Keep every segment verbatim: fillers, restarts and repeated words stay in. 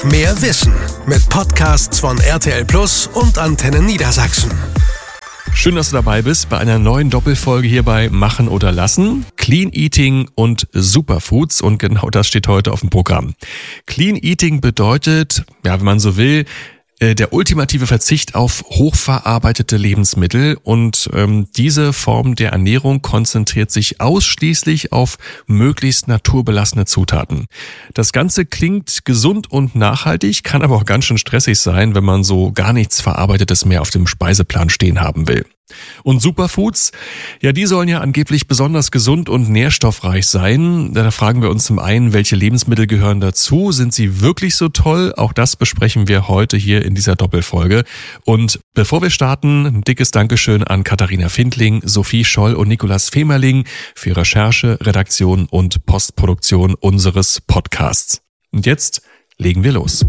Mehr Wissen mit Podcasts von R T L Plus und Antenne Niedersachsen. Schön, dass du dabei bist bei einer neuen Doppelfolge hier bei Machen oder Lassen. Clean Eating und Superfoods, und genau das steht heute auf dem Programm. Clean Eating bedeutet, ja, wenn man so will, der ultimative Verzicht auf hochverarbeitete Lebensmittel, und ähm, diese Form der Ernährung konzentriert sich ausschließlich auf möglichst naturbelassene Zutaten. Das Ganze klingt gesund und nachhaltig, kann aber auch ganz schön stressig sein, wenn man so gar nichts Verarbeitetes mehr auf dem Speiseplan stehen haben will. Und Superfoods, ja, die sollen ja angeblich besonders gesund und nährstoffreich sein. Da fragen wir uns zum einen, welche Lebensmittel gehören dazu? Sind sie wirklich so toll? Auch das besprechen wir heute hier in dieser Doppelfolge. Und bevor wir starten, ein dickes Dankeschön an Katharina Findling, Sophie Scholl und Nikolas Femerling für Recherche, Redaktion und Postproduktion unseres Podcasts. Und jetzt legen wir los.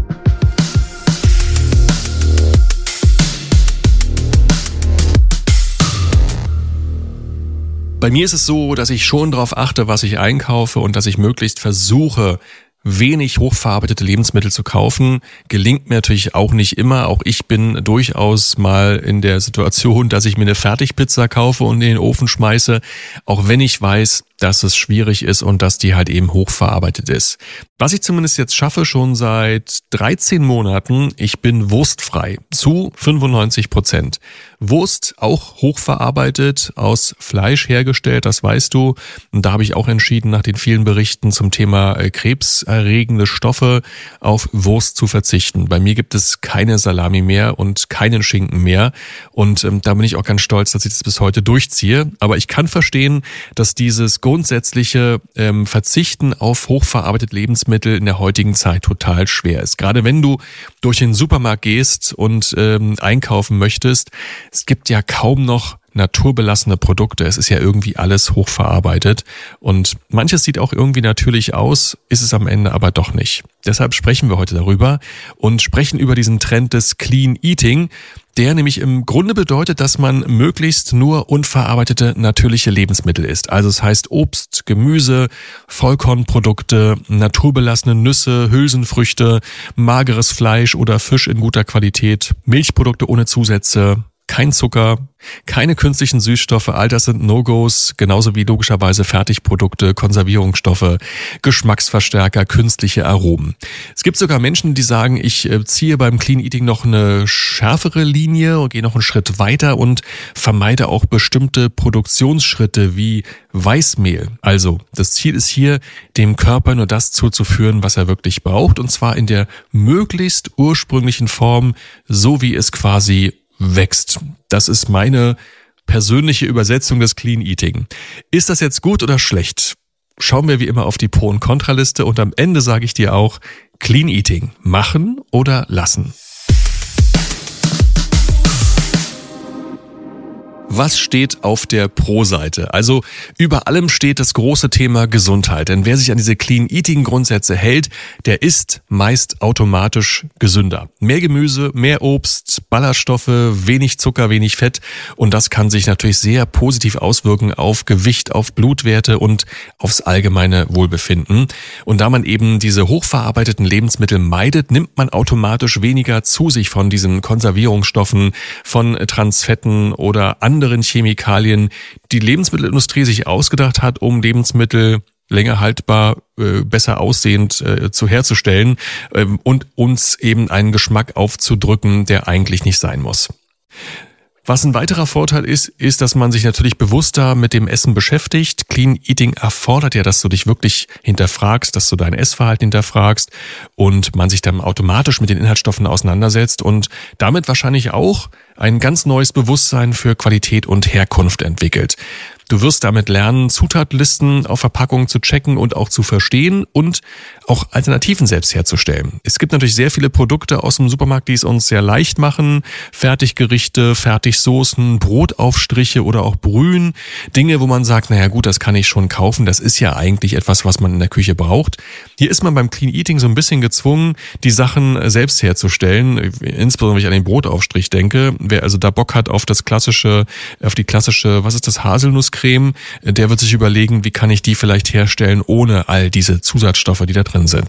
Bei mir ist es so, dass ich schon darauf achte, was ich einkaufe, und dass ich möglichst versuche, wenig hochverarbeitete Lebensmittel zu kaufen. Gelingt mir natürlich auch nicht immer. Auch ich bin durchaus mal in der Situation, dass ich mir eine Fertigpizza kaufe und in den Ofen schmeiße, auch wenn ich weiß, dass es schwierig ist und dass die halt eben hochverarbeitet ist. Was ich zumindest jetzt schaffe, schon seit dreizehn Monaten, ich bin wurstfrei zu fünfundneunzig Prozent. Wurst auch hochverarbeitet, aus Fleisch hergestellt, das weißt du. Und da habe ich auch entschieden, nach den vielen Berichten zum Thema krebserregende Stoffe auf Wurst zu verzichten. Bei mir gibt es keine Salami mehr und keinen Schinken mehr. Und ähm, da bin ich auch ganz stolz, dass ich das bis heute durchziehe. Aber ich kann verstehen, dass dieses grundsätzliche ähm, Verzichten auf hochverarbeitete Lebensmittel in der heutigen Zeit total schwer ist. Gerade wenn du durch den Supermarkt gehst und ähm, einkaufen möchtest, es gibt ja kaum noch naturbelassene Produkte. Es ist ja irgendwie alles hochverarbeitet, und manches sieht auch irgendwie natürlich aus, ist es am Ende aber doch nicht. Deshalb sprechen wir heute darüber und sprechen über diesen Trend des Clean Eating, der nämlich im Grunde bedeutet, dass man möglichst nur unverarbeitete natürliche Lebensmittel isst. Also es heißt Obst, Gemüse, Vollkornprodukte, naturbelassene Nüsse, Hülsenfrüchte, mageres Fleisch oder Fisch in guter Qualität, Milchprodukte ohne Zusätze, kein Zucker, keine künstlichen Süßstoffe, all das sind No-Gos, genauso wie logischerweise Fertigprodukte, Konservierungsstoffe, Geschmacksverstärker, künstliche Aromen. Es gibt sogar Menschen, die sagen, ich ziehe beim Clean Eating noch eine schärfere Linie und gehe noch einen Schritt weiter und vermeide auch bestimmte Produktionsschritte wie Weißmehl. Also das Ziel ist hier, dem Körper nur das zuzuführen, was er wirklich braucht, und zwar in der möglichst ursprünglichen Form, so wie es quasi wächst. Das ist meine persönliche Übersetzung des Clean Eating. Ist das jetzt gut oder schlecht? Schauen wir wie immer auf die Pro- und Kontraliste, und am Ende sage ich dir auch, Clean Eating, machen oder lassen? Was steht auf der Pro-Seite? Also über allem steht das große Thema Gesundheit. Denn wer sich an diese Clean-Eating-Grundsätze hält, der isst meist automatisch gesünder. Mehr Gemüse, mehr Obst, Ballaststoffe, wenig Zucker, wenig Fett. Und das kann sich natürlich sehr positiv auswirken auf Gewicht, auf Blutwerte und aufs allgemeine Wohlbefinden. Und da man eben diese hochverarbeiteten Lebensmittel meidet, nimmt man automatisch weniger zu sich von diesen Konservierungsstoffen, von Transfetten oder anderen Chemikalien, die die Lebensmittelindustrie sich ausgedacht hat, um Lebensmittel länger haltbar, äh, besser aussehend äh, zu herzustellen äh, und uns eben einen Geschmack aufzudrücken, der eigentlich nicht sein muss. Was ein weiterer Vorteil ist, ist, dass man sich natürlich bewusster mit dem Essen beschäftigt. Clean Eating erfordert ja, dass du dich wirklich hinterfragst, dass du dein Essverhalten hinterfragst und man sich dann automatisch mit den Inhaltsstoffen auseinandersetzt und damit wahrscheinlich auch ein ganz neues Bewusstsein für Qualität und Herkunft entwickelt. Du wirst damit lernen, Zutatenlisten auf Verpackungen zu checken und auch zu verstehen und auch Alternativen selbst herzustellen. Es gibt natürlich sehr viele Produkte aus dem Supermarkt, die es uns sehr leicht machen. Fertiggerichte, Fertigsoßen, Brotaufstriche oder auch Brühen. Dinge, wo man sagt, naja gut, das kann ich schon kaufen. Das ist ja eigentlich etwas, was man in der Küche braucht. Hier ist man beim Clean Eating so ein bisschen gezwungen, die Sachen selbst herzustellen. Insbesondere, wenn ich an den Brotaufstrich denke. Wer also da Bock hat auf das klassische, auf die klassische, was ist das, Haselnusscreme, der wird sich überlegen, wie kann ich die vielleicht herstellen, ohne all diese Zusatzstoffe, die da drin sind.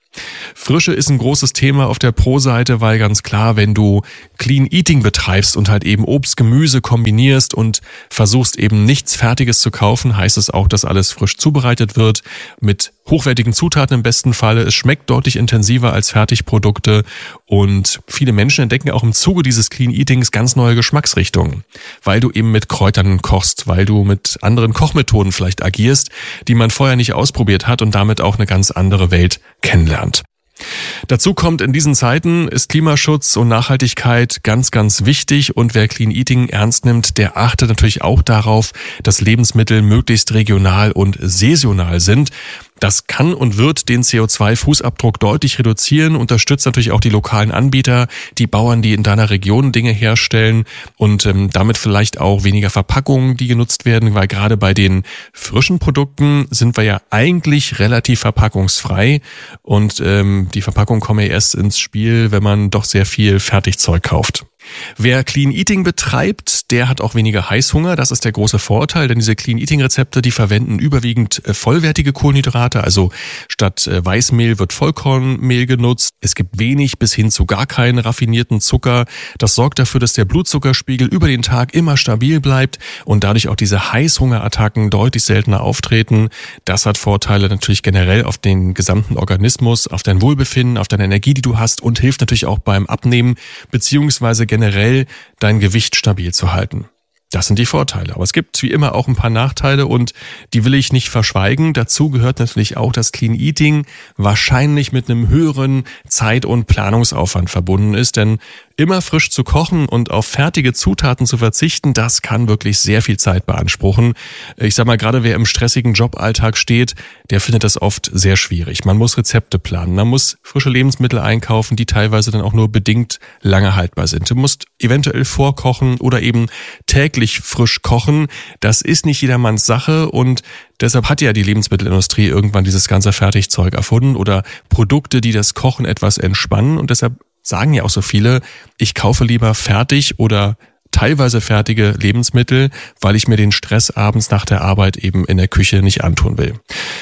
Frische ist ein großes Thema auf der Pro-Seite, weil ganz klar, wenn du Clean Eating betreibst und halt eben Obst, Gemüse kombinierst und versuchst eben nichts Fertiges zu kaufen, heißt es auch, dass alles frisch zubereitet wird, mit hochwertigen Zutaten im besten Falle. Es schmeckt deutlich intensiver als Fertigprodukte und viele Menschen entdecken auch im Zuge dieses Clean Eatings ganz neue Geschmacksrichtungen, weil du eben mit Kräutern kochst, weil du mit anderen Kochmethoden vielleicht agierst, die man vorher nicht ausprobiert hat und damit auch eine ganz andere Welt kennenlernt. Dazu kommt, in diesen Zeiten ist Klimaschutz und Nachhaltigkeit ganz, ganz wichtig und wer Clean Eating ernst nimmt, der achtet natürlich auch darauf, dass Lebensmittel möglichst regional und saisonal sind. Das kann und wird den C O zwei Fußabdruck deutlich reduzieren, unterstützt natürlich auch die lokalen Anbieter, die Bauern, die in deiner Region Dinge herstellen und ähm, damit vielleicht auch weniger Verpackungen, die genutzt werden, weil gerade bei den frischen Produkten sind wir ja eigentlich relativ verpackungsfrei und ähm, die Verpackungen kommen ja erst ins Spiel, wenn man doch sehr viel Fertigzeug kauft. Wer Clean Eating betreibt, der hat auch weniger Heißhunger. Das ist der große Vorteil, denn diese Clean Eating Rezepte, die verwenden überwiegend vollwertige Kohlenhydrate. Also statt Weißmehl wird Vollkornmehl genutzt. Es gibt wenig bis hin zu gar keinen raffinierten Zucker. Das sorgt dafür, dass der Blutzuckerspiegel über den Tag immer stabil bleibt und dadurch auch diese Heißhungerattacken deutlich seltener auftreten. Das hat Vorteile natürlich generell auf den gesamten Organismus, auf dein Wohlbefinden, auf deine Energie, die du hast und hilft natürlich auch beim Abnehmen beziehungsweise generell dein Gewicht stabil zu halten. Das sind die Vorteile. Aber es gibt wie immer auch ein paar Nachteile und die will ich nicht verschweigen. Dazu gehört natürlich auch, dass Clean Eating wahrscheinlich mit einem höheren Zeit- und Planungsaufwand verbunden ist, denn immer frisch zu kochen und auf fertige Zutaten zu verzichten, das kann wirklich sehr viel Zeit beanspruchen. Ich sag mal, gerade wer im stressigen Joballtag steht, der findet das oft sehr schwierig. Man muss Rezepte planen, man muss frische Lebensmittel einkaufen, die teilweise dann auch nur bedingt lange haltbar sind. Du musst eventuell vorkochen oder eben täglich frisch kochen. Das ist nicht jedermanns Sache und deshalb hat ja die Lebensmittelindustrie irgendwann dieses ganze Fertigzeug erfunden oder Produkte, die das Kochen etwas entspannen und deshalb sagen ja auch so viele, ich kaufe lieber fertig oder teilweise fertige Lebensmittel, weil ich mir den Stress abends nach der Arbeit eben in der Küche nicht antun will.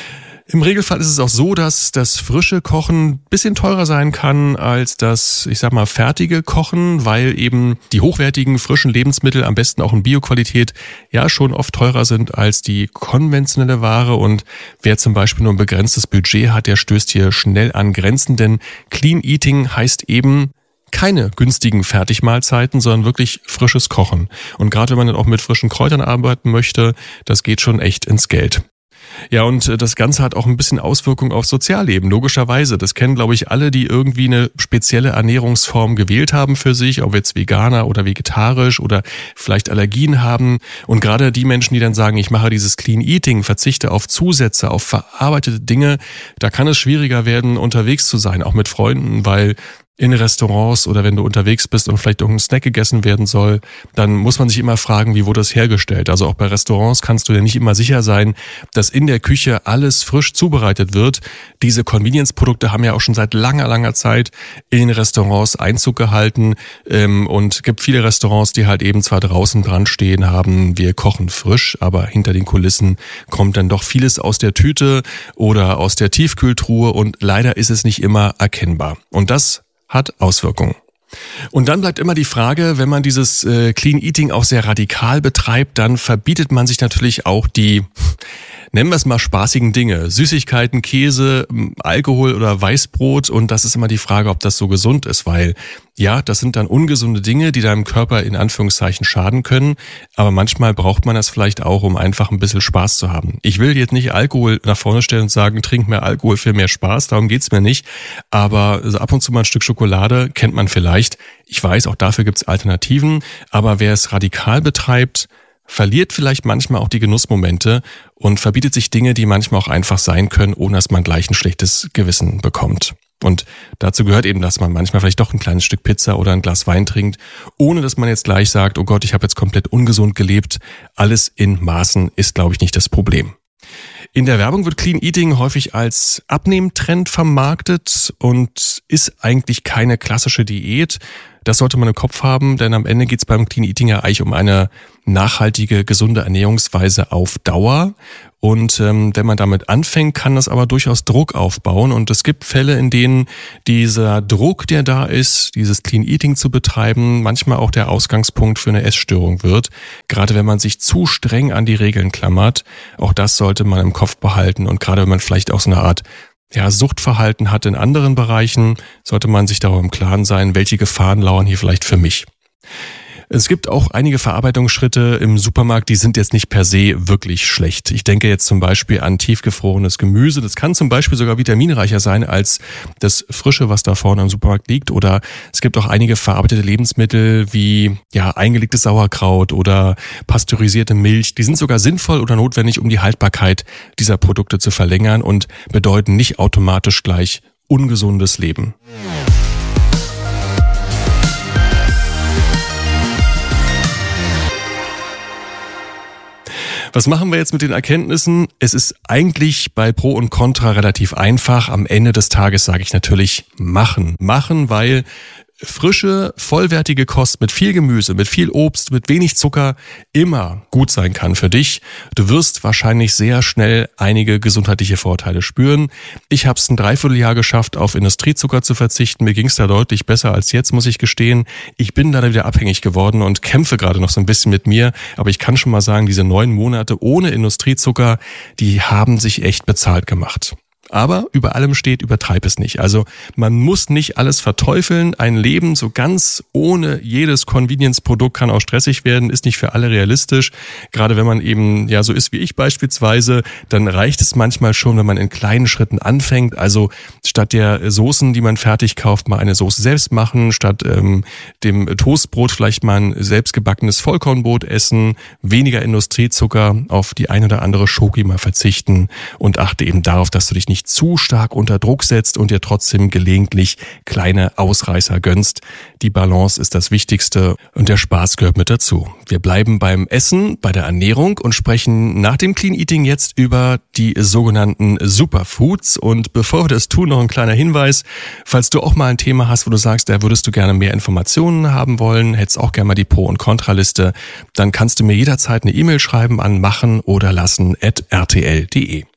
Im Regelfall ist es auch so, dass das frische Kochen ein bisschen teurer sein kann als das, ich sag mal, fertige Kochen, weil eben die hochwertigen, frischen Lebensmittel, am besten auch in Bioqualität, ja schon oft teurer sind als die konventionelle Ware. Und wer zum Beispiel nur ein begrenztes Budget hat, der stößt hier schnell an Grenzen, denn Clean Eating heißt eben keine günstigen Fertigmahlzeiten, sondern wirklich frisches Kochen. Und gerade wenn man dann auch mit frischen Kräutern arbeiten möchte, das geht schon echt ins Geld. Ja, und das Ganze hat auch ein bisschen Auswirkungen aufs Sozialleben, logischerweise. Das kennen, glaube ich, alle, die irgendwie eine spezielle Ernährungsform gewählt haben für sich, ob jetzt Veganer oder vegetarisch oder vielleicht Allergien haben. Und gerade die Menschen, die dann sagen, ich mache dieses Clean Eating, verzichte auf Zusätze, auf verarbeitete Dinge, da kann es schwieriger werden, unterwegs zu sein, auch mit Freunden, weil in Restaurants oder wenn du unterwegs bist und vielleicht irgendein Snack gegessen werden soll, dann muss man sich immer fragen, wie wurde das hergestellt? Also auch bei Restaurants kannst du ja nicht immer sicher sein, dass in der Küche alles frisch zubereitet wird. Diese Convenience-Produkte haben ja auch schon seit langer, langer Zeit in den Restaurants Einzug gehalten und gibt viele Restaurants, die halt eben zwar draußen dran stehen haben, wir kochen frisch, aber hinter den Kulissen kommt dann doch vieles aus der Tüte oder aus der Tiefkühltruhe und leider ist es nicht immer erkennbar. Und das hat Auswirkungen. Und dann bleibt immer die Frage, wenn man dieses äh, Clean Eating auch sehr radikal betreibt, dann verbietet man sich natürlich auch die, nennen wir es mal, spaßigen Dinge. Süßigkeiten, Käse, Alkohol oder Weißbrot. Und das ist immer die Frage, ob das so gesund ist, weil ja, das sind dann ungesunde Dinge, die deinem Körper in Anführungszeichen schaden können. Aber manchmal braucht man das vielleicht auch, um einfach ein bisschen Spaß zu haben. Ich will jetzt nicht Alkohol nach vorne stellen und sagen, trink mehr Alkohol für mehr Spaß. Darum geht's mir nicht. Aber also ab und zu mal ein Stück Schokolade kennt man vielleicht. Ich weiß, auch dafür gibt's Alternativen. Aber wer es radikal betreibt, verliert vielleicht manchmal auch die Genussmomente und verbietet sich Dinge, die manchmal auch einfach sein können, ohne dass man gleich ein schlechtes Gewissen bekommt. Und dazu gehört eben, dass man manchmal vielleicht doch ein kleines Stück Pizza oder ein Glas Wein trinkt, ohne dass man jetzt gleich sagt, oh Gott, ich habe jetzt komplett ungesund gelebt. Alles in Maßen ist, glaube ich, nicht das Problem. In der Werbung wird Clean Eating häufig als Abnehmtrend vermarktet und ist eigentlich keine klassische Diät. Das sollte man im Kopf haben, denn am Ende geht es beim Clean Eating ja eigentlich um eine nachhaltige, gesunde Ernährungsweise auf Dauer. Und ähm, wenn man damit anfängt, kann das aber durchaus Druck aufbauen. Und es gibt Fälle, in denen dieser Druck, der da ist, dieses Clean Eating zu betreiben, manchmal auch der Ausgangspunkt für eine Essstörung wird. Gerade wenn man sich zu streng an die Regeln klammert, auch das sollte man im Kopf behalten. Und gerade wenn man vielleicht auch so eine Art ja, Suchtverhalten hat in anderen Bereichen, sollte man sich darüber im Klaren sein, welche Gefahren lauern hier vielleicht für mich. Es gibt auch einige Verarbeitungsschritte im Supermarkt, die sind jetzt nicht per se wirklich schlecht. Ich denke jetzt zum Beispiel an tiefgefrorenes Gemüse. Das kann zum Beispiel sogar vitaminreicher sein als das Frische, was da vorne im Supermarkt liegt. Oder es gibt auch einige verarbeitete Lebensmittel wie ja eingelegtes Sauerkraut oder pasteurisierte Milch. Die sind sogar sinnvoll oder notwendig, um die Haltbarkeit dieser Produkte zu verlängern und bedeuten nicht automatisch gleich ungesundes Leben. Was machen wir jetzt mit den Erkenntnissen? Es ist eigentlich bei Pro und Contra relativ einfach. Am Ende des Tages sage ich natürlich machen. Machen, weil frische, vollwertige Kost mit viel Gemüse, mit viel Obst, mit wenig Zucker immer gut sein kann für dich. Du wirst wahrscheinlich sehr schnell einige gesundheitliche Vorteile spüren. Ich habe es ein Dreivierteljahr geschafft, auf Industriezucker zu verzichten. Mir ging es da deutlich besser als jetzt, muss ich gestehen. Ich bin da wieder abhängig geworden und kämpfe gerade noch so ein bisschen mit mir. Aber ich kann schon mal sagen, diese neun Monate ohne Industriezucker, die haben sich echt bezahlt gemacht. Aber über allem steht, übertreib es nicht. Also man muss nicht alles verteufeln. Ein Leben so ganz ohne jedes Convenience-Produkt kann auch stressig werden, ist nicht für alle realistisch. Gerade wenn man eben ja so ist wie ich beispielsweise, dann reicht es manchmal schon, wenn man in kleinen Schritten anfängt. Also statt der Soßen, die man fertig kauft, mal eine Soße selbst machen. Statt ähm, dem Toastbrot vielleicht mal ein selbstgebackenes Vollkornbrot essen. Weniger Industriezucker, auf die ein oder andere Schoki mal verzichten und achte eben darauf, dass du dich nicht zu stark unter Druck setzt und dir trotzdem gelegentlich kleine Ausreißer gönnst. Die Balance ist das Wichtigste und der Spaß gehört mit dazu. Wir bleiben beim Essen, bei der Ernährung und sprechen nach dem Clean Eating jetzt über die sogenannten Superfoods. Und bevor wir das tun, noch ein kleiner Hinweis. Falls du auch mal ein Thema hast, wo du sagst, da würdest du gerne mehr Informationen haben wollen, hättest auch gerne mal die Pro- und Kontraliste, dann kannst du mir jederzeit eine E-Mail schreiben an machen oder lassen at r t l punkt d e.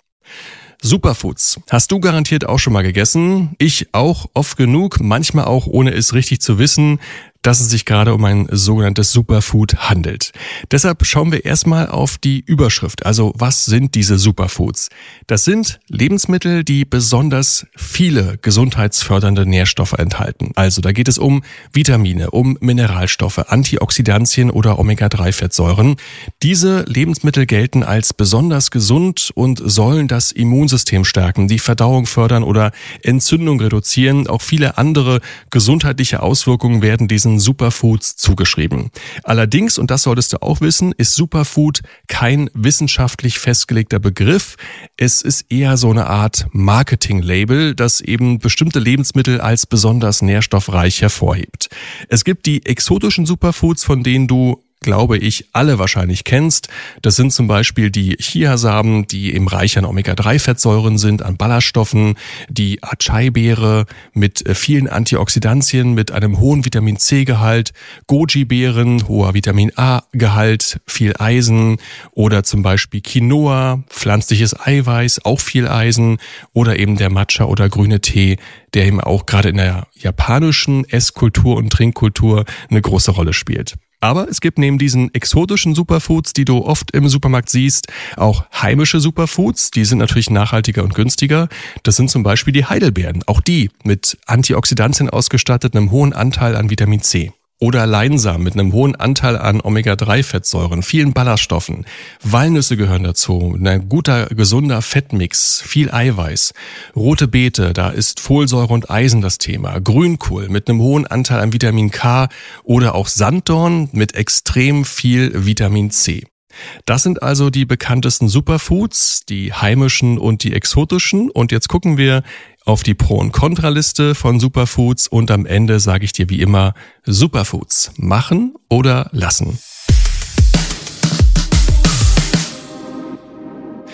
Superfoods. Hast du garantiert auch schon mal gegessen? Ich auch oft genug, manchmal auch ohne es richtig zu wissen, dass es sich gerade um ein sogenanntes Superfood handelt. Deshalb schauen wir erstmal auf die Überschrift. Also was sind diese Superfoods? Das sind Lebensmittel, die besonders viele gesundheitsfördernde Nährstoffe enthalten. Also da geht es um Vitamine, um Mineralstoffe, Antioxidantien oder Omega drei Fettsäuren. Diese Lebensmittel gelten als besonders gesund und sollen das Immunsystem stärken, die Verdauung fördern oder Entzündung reduzieren. Auch viele andere gesundheitliche Auswirkungen werden diesen Superfoods zugeschrieben. Allerdings, und das solltest du auch wissen, ist Superfood kein wissenschaftlich festgelegter Begriff. Es ist eher so eine Art Marketing-Label, das eben bestimmte Lebensmittel als besonders nährstoffreich hervorhebt. Es gibt die exotischen Superfoods, von denen du glaube ich, alle wahrscheinlich kennst. Das sind zum Beispiel die Chiasamen, die eben reich an Omega drei Fettsäuren sind, an Ballaststoffen, die Acai-Beere mit vielen Antioxidantien, mit einem hohen Vitamin-C-Gehalt, Goji-Beeren, hoher Vitamin-A-Gehalt, viel Eisen oder zum Beispiel Quinoa, pflanzliches Eiweiß, auch viel Eisen oder eben der Matcha oder grüne Tee, der eben auch gerade in der japanischen Esskultur und Trinkkultur eine große Rolle spielt. Aber es gibt neben diesen exotischen Superfoods, die du oft im Supermarkt siehst, auch heimische Superfoods. Die sind natürlich nachhaltiger und günstiger. Das sind zum Beispiel die Heidelbeeren. Auch die mit Antioxidantien ausgestattet, einem hohen Anteil an Vitamin C. Oder Leinsamen mit einem hohen Anteil an Omega drei Fettsäuren, vielen Ballaststoffen. Walnüsse gehören dazu, ein guter, gesunder Fettmix, viel Eiweiß. Rote Beete, da ist Folsäure und Eisen das Thema. Grünkohl mit einem hohen Anteil an Vitamin K oder auch Sanddorn mit extrem viel Vitamin C. Das sind also die bekanntesten Superfoods, die heimischen und die exotischen. Und jetzt gucken wir auf die Pro- und Kontraliste von Superfoods und am Ende sage ich dir wie immer, Superfoods machen oder lassen.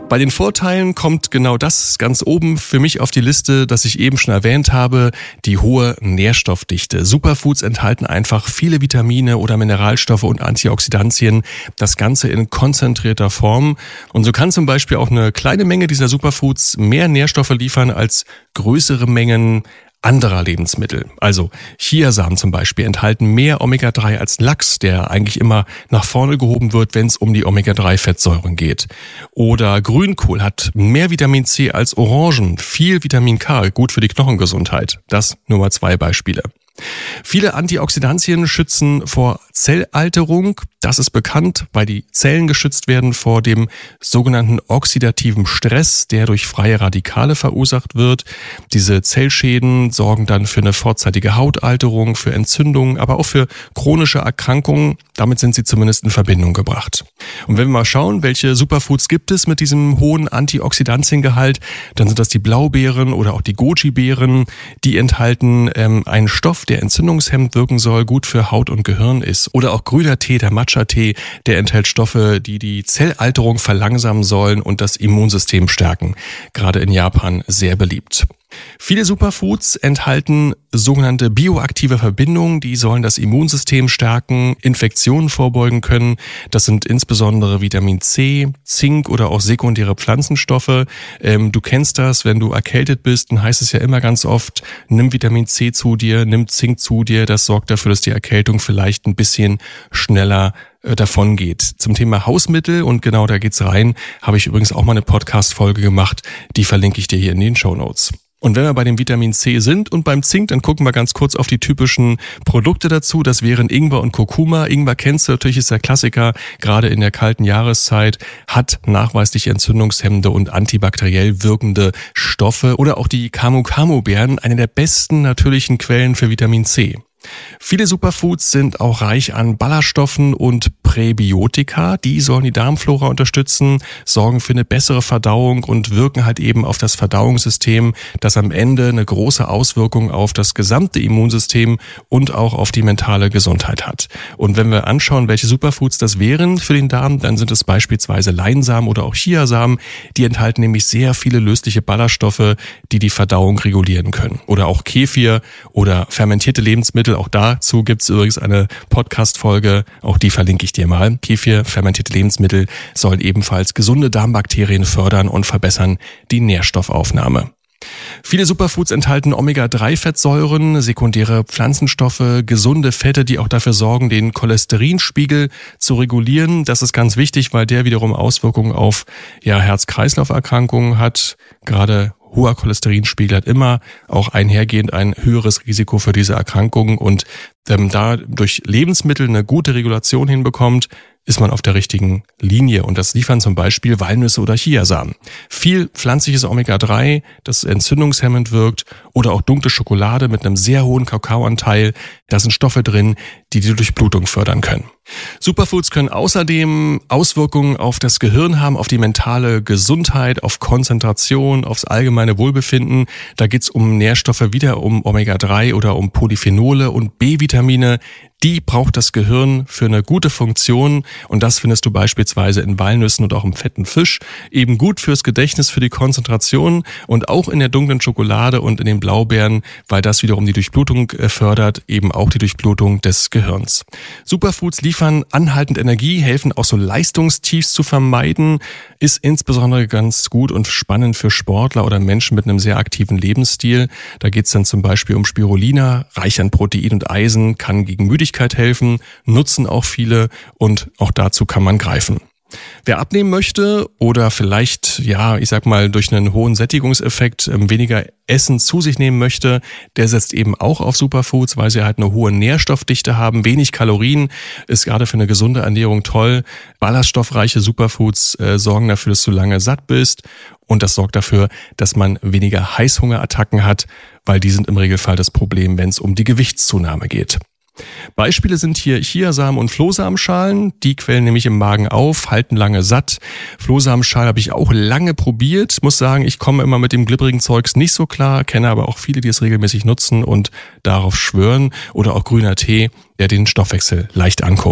Bei den Vorteilen kommt genau das ganz oben für mich auf die Liste, das ich eben schon erwähnt habe, die hohe Nährstoffdichte. Superfoods enthalten einfach viele Vitamine oder Mineralstoffe und Antioxidantien, das Ganze in konzentrierter Form. Und so kann zum Beispiel auch eine kleine Menge dieser Superfoods mehr Nährstoffe liefern als größere Mengen anderer Lebensmittel. Also Chiasamen zum Beispiel enthalten mehr Omega drei als Lachs, der eigentlich immer nach vorne gehoben wird, wenn es um die Omega drei Fettsäuren geht. Oder Grünkohl hat mehr Vitamin C als Orangen, viel Vitamin K, gut für die Knochengesundheit. Das nur mal zwei Beispiele. Viele Antioxidantien schützen vor Zellalterung. Das ist bekannt, weil die Zellen geschützt werden vor dem sogenannten oxidativen Stress, der durch freie Radikale verursacht wird. Diese Zellschäden sorgen dann für eine vorzeitige Hautalterung, für Entzündungen, aber auch für chronische Erkrankungen. Damit sind sie zumindest in Verbindung gebracht. Und wenn wir mal schauen, welche Superfoods gibt es mit diesem hohen Antioxidantiengehalt, dann sind das die Blaubeeren oder auch die Goji-Beeren. Die enthalten ähm, einen Stoff, der entzündungshemmend wirken soll, gut für Haut und Gehirn ist. Oder auch grüner Tee, der Matcha-Tee, der enthält Stoffe, die die Zellalterung verlangsamen sollen und das Immunsystem stärken. Gerade in Japan sehr beliebt. Viele Superfoods enthalten sogenannte bioaktive Verbindungen, die sollen das Immunsystem stärken, Infektionen vorbeugen können. Das sind insbesondere Vitamin C, Zink oder auch sekundäre Pflanzenstoffe. Ähm, du kennst das, wenn du erkältet bist, dann heißt es ja immer ganz oft, nimm Vitamin C zu dir, nimm Zink zu dir. Das sorgt dafür, dass die Erkältung vielleicht ein bisschen schneller äh, davon geht. Zum Thema Hausmittel, und genau da geht's rein, habe ich übrigens auch mal eine Podcast-Folge gemacht, die verlinke ich dir hier in den Shownotes. Und wenn wir bei dem Vitamin C sind und beim Zink, dann gucken wir ganz kurz auf die typischen Produkte dazu. Das wären Ingwer und Kurkuma. Ingwer kennst du natürlich, ist der Klassiker, gerade in der kalten Jahreszeit, hat nachweislich entzündungshemmende und antibakteriell wirkende Stoffe. Oder auch die Camu-Camu-Beeren, eine der besten natürlichen Quellen für Vitamin C. Viele Superfoods sind auch reich an Ballaststoffen und Präbiotika. Die sollen die Darmflora unterstützen, sorgen für eine bessere Verdauung und wirken halt eben auf das Verdauungssystem, das am Ende eine große Auswirkung auf das gesamte Immunsystem und auch auf die mentale Gesundheit hat. Und wenn wir anschauen, welche Superfoods das wären für den Darm, dann sind es beispielsweise Leinsamen oder auch Chiasamen. Die enthalten nämlich sehr viele lösliche Ballaststoffe, die die Verdauung regulieren können. Oder auch Kefir oder fermentierte Lebensmittel. Auch dazu gibt es übrigens eine Podcast-Folge, auch die verlinke ich dir mal. Kefir, fermentierte Lebensmittel, sollen ebenfalls gesunde Darmbakterien fördern und verbessern die Nährstoffaufnahme. Viele Superfoods enthalten Omega drei Fettsäuren, sekundäre Pflanzenstoffe, gesunde Fette, die auch dafür sorgen, den Cholesterinspiegel zu regulieren. Das ist ganz wichtig, weil der wiederum Auswirkungen auf ja, Herz-Kreislauf-Erkrankungen hat. Gerade hoher Cholesterinspiegel hat immer auch einhergehend ein höheres Risiko für diese Erkrankungen. Und wenn man da durch Lebensmittel eine gute Regulation hinbekommt, ist man auf der richtigen Linie. Und das liefern zum Beispiel Walnüsse oder Chiasamen. Viel pflanzliches Omega drei, das entzündungshemmend wirkt, oder auch dunkle Schokolade mit einem sehr hohen Kakaoanteil. Da sind Stoffe drin, die die Durchblutung fördern können. Superfoods können außerdem Auswirkungen auf das Gehirn haben, auf die mentale Gesundheit, auf Konzentration, aufs allgemeine Wohlbefinden. Da geht's um Nährstoffe, wieder um Omega drei oder um Polyphenole und B-Vitamine. Die braucht das Gehirn für eine gute Funktion, und das findest du beispielsweise in Walnüssen und auch im fetten Fisch. Eben gut fürs Gedächtnis, für die Konzentration, und auch in der dunklen Schokolade und in den Blaubeeren, weil das wiederum die Durchblutung fördert, eben auch die Durchblutung des Gehirns. Superfoods liefern anhaltend Energie, helfen auch so Leistungstiefs zu vermeiden, ist insbesondere ganz gut und spannend für Sportler oder Menschen mit einem sehr aktiven Lebensstil. Da geht's dann zum Beispiel um Spirulina, reich an Protein und Eisen, kann gegen Müdigkeit helfen, nutzen auch viele, und auch dazu kann man greifen. Wer abnehmen möchte oder vielleicht, ja, ich sag mal, durch einen hohen Sättigungseffekt weniger Essen zu sich nehmen möchte, der setzt eben auch auf Superfoods, weil sie halt eine hohe Nährstoffdichte haben, wenig Kalorien, ist gerade für eine gesunde Ernährung toll. Ballaststoffreiche Superfoods äh, sorgen dafür, dass du lange satt bist, und das sorgt dafür, dass man weniger Heißhungerattacken hat, weil die sind im Regelfall das Problem, wenn es um die Gewichtszunahme geht. Beispiele sind hier Chiasamen und Flohsamenschalen. Die quellen nämlich im Magen auf, halten lange satt. Flohsamenschalen habe ich auch lange probiert. Muss sagen, ich komme immer mit dem glibberigen Zeugs nicht so klar, kenne aber auch viele, die es regelmäßig nutzen und darauf schwören. Oder auch grüner Tee, der den Stoffwechsel leicht ankurbelt.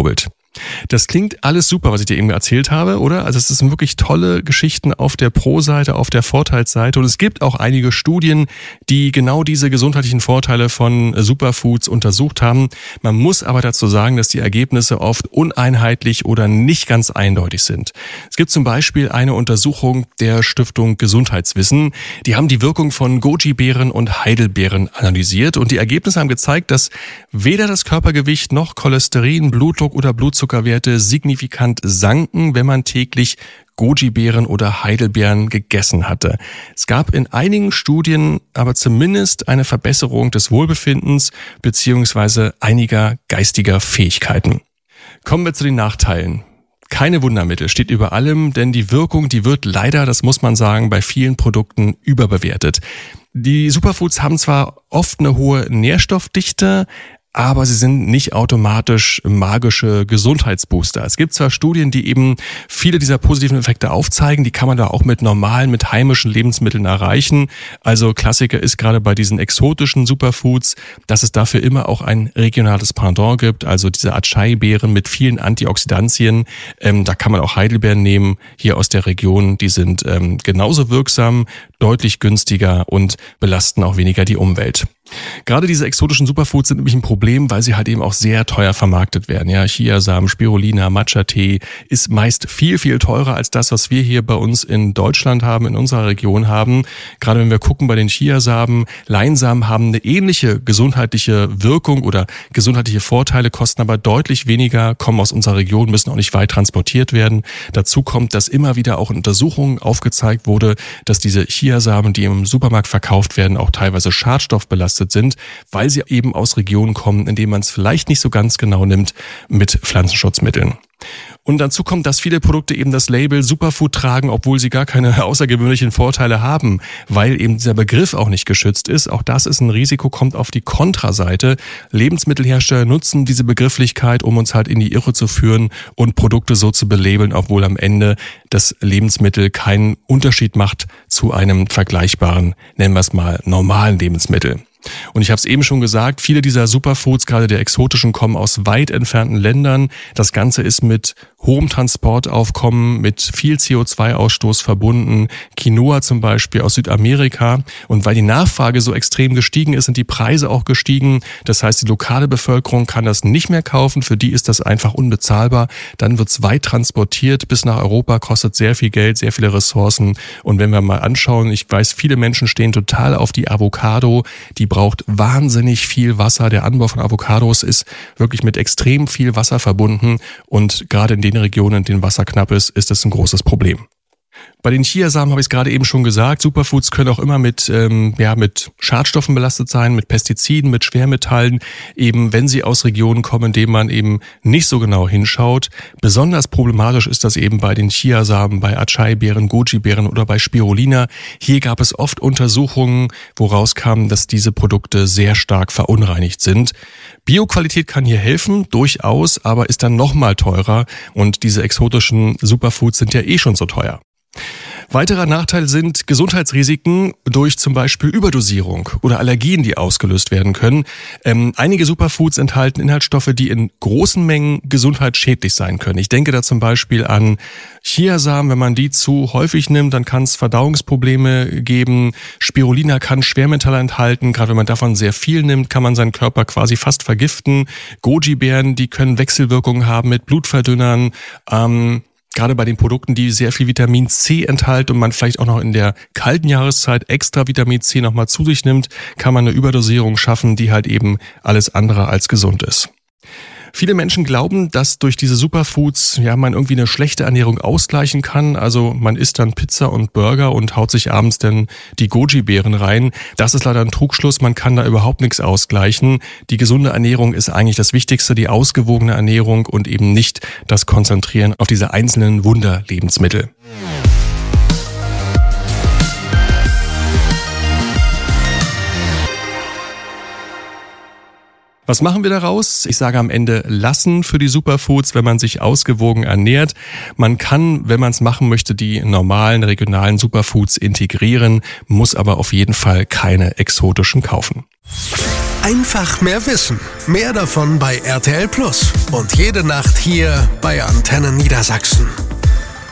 Das klingt alles super, was ich dir eben erzählt habe, oder? Also es sind wirklich tolle Geschichten auf der Pro-Seite, auf der Vorteilsseite und es gibt auch einige Studien, die genau diese gesundheitlichen Vorteile von Superfoods untersucht haben. Man muss aber dazu sagen, dass die Ergebnisse oft uneinheitlich oder nicht ganz eindeutig sind. Es gibt zum Beispiel eine Untersuchung der Stiftung Gesundheitswissen. Die haben die Wirkung von Goji-Beeren und Heidelbeeren analysiert und die Ergebnisse haben gezeigt, dass weder das Körpergewicht noch Cholesterin, Blutdruck oder Blutzuckerwerte signifikant sanken, wenn man täglich Goji-Beeren oder Heidelbeeren gegessen hatte. Es gab in einigen Studien aber zumindest eine Verbesserung des Wohlbefindens bzw. einiger geistiger Fähigkeiten. Kommen wir zu den Nachteilen. Keine Wundermittel steht über allem, denn die Wirkung, die wird leider, das muss man sagen, bei vielen Produkten überbewertet. Die Superfoods haben zwar oft eine hohe Nährstoffdichte, aber sie sind nicht automatisch magische Gesundheitsbooster. Es gibt zwar Studien, die eben viele dieser positiven Effekte aufzeigen, die kann man da auch mit normalen, mit heimischen Lebensmitteln erreichen. Also Klassiker ist gerade bei diesen exotischen Superfoods, dass es dafür immer auch ein regionales Pendant gibt, also diese Acai-Beeren mit vielen Antioxidantien. Ähm, da kann man auch Heidelbeeren nehmen, hier aus der Region, die sind ähm, genauso wirksam, deutlich günstiger und belasten auch weniger die Umwelt. Gerade diese exotischen Superfoods sind nämlich ein Problem, weil sie halt eben auch sehr teuer vermarktet werden. Ja, Chiasamen, Spirulina, Matcha-Tee ist meist viel, viel teurer als das, was wir hier bei uns in Deutschland haben, in unserer Region haben. Gerade wenn wir gucken bei den Chiasamen, Leinsamen haben eine ähnliche gesundheitliche Wirkung oder gesundheitliche Vorteile, kosten aber deutlich weniger, kommen aus unserer Region, müssen auch nicht weit transportiert werden. Dazu kommt, dass immer wieder auch in Untersuchungen aufgezeigt wurde, dass diese Chiasamen, die im Supermarkt verkauft werden, auch teilweise schadstoffbelastet sind, weil sie eben aus Regionen kommen, in denen man es vielleicht nicht so ganz genau nimmt mit Pflanzenschutzmitteln. Und dazu kommt, dass viele Produkte eben das Label Superfood tragen, obwohl sie gar keine außergewöhnlichen Vorteile haben, weil eben dieser Begriff auch nicht geschützt ist. Auch das ist ein Risiko, kommt auf die Kontraseite. Lebensmittelhersteller nutzen diese Begrifflichkeit, um uns halt in die Irre zu führen und Produkte so zu belabeln, obwohl am Ende das Lebensmittel keinen Unterschied macht zu einem vergleichbaren, nennen wir es mal, normalen Lebensmittel. Und ich habe es eben schon gesagt, viele dieser Superfoods, gerade der exotischen, kommen aus weit entfernten Ländern. Das Ganze ist mit hohem Transportaufkommen, mit viel C O zwei Ausstoß verbunden. Quinoa zum Beispiel aus Südamerika. Und weil die Nachfrage so extrem gestiegen ist, sind die Preise auch gestiegen. Das heißt, die lokale Bevölkerung kann das nicht mehr kaufen. Für die ist das einfach unbezahlbar. Dann wird's weit transportiert bis nach Europa, kostet sehr viel Geld, sehr viele Ressourcen. Und wenn wir mal anschauen, ich weiß, viele Menschen stehen total auf die Avocado. Die braucht wahnsinnig viel Wasser. Der Anbau von Avocados ist wirklich mit extrem viel Wasser verbunden und gerade in den Regionen, in denen Wasser knapp ist, ist das ein großes Problem. Bei den Chiasamen habe ich es gerade eben schon gesagt, Superfoods können auch immer mit ähm, ja mit Schadstoffen belastet sein, mit Pestiziden, mit Schwermetallen, eben wenn sie aus Regionen kommen, in denen man eben nicht so genau hinschaut. Besonders problematisch ist das eben bei den Chiasamen, bei Acai-Beeren, Goji-Beeren oder bei Spirulina. Hier gab es oft Untersuchungen, woraus kam, dass diese Produkte sehr stark verunreinigt sind. Bioqualität kann hier helfen, durchaus, aber ist dann nochmal teurer und diese exotischen Superfoods sind ja eh schon so teuer. Weiterer Nachteil sind Gesundheitsrisiken durch zum Beispiel Überdosierung oder Allergien, die ausgelöst werden können. Ähm, einige Superfoods enthalten Inhaltsstoffe, die in großen Mengen gesundheitsschädlich sein können. Ich denke da zum Beispiel an Chiasamen. Wenn man die zu häufig nimmt, dann kann es Verdauungsprobleme geben. Spirulina kann Schwermetalle enthalten. Gerade wenn man davon sehr viel nimmt, kann man seinen Körper quasi fast vergiften. Goji-Beeren, die können Wechselwirkungen haben mit Blutverdünnern. Ähm, Gerade bei den Produkten, die sehr viel Vitamin C enthalten und man vielleicht auch noch in der kalten Jahreszeit extra Vitamin C nochmal zu sich nimmt, kann man eine Überdosierung schaffen, die halt eben alles andere als gesund ist. Viele Menschen glauben, dass durch diese Superfoods ja man irgendwie eine schlechte Ernährung ausgleichen kann. Also man isst dann Pizza und Burger und haut sich abends dann die Goji-Beeren rein. Das ist leider ein Trugschluss. Man kann da überhaupt nichts ausgleichen. Die gesunde Ernährung ist eigentlich das Wichtigste, die ausgewogene Ernährung und eben nicht das Konzentrieren auf diese einzelnen Wunderlebensmittel. Was machen wir daraus? Ich sage am Ende lassen für die Superfoods, wenn man sich ausgewogen ernährt. Man kann, wenn man es machen möchte, die normalen, regionalen Superfoods integrieren, muss aber auf jeden Fall keine exotischen kaufen. Einfach mehr Wissen. Mehr davon bei R T L Plus. Und jede Nacht hier bei Antenne Niedersachsen.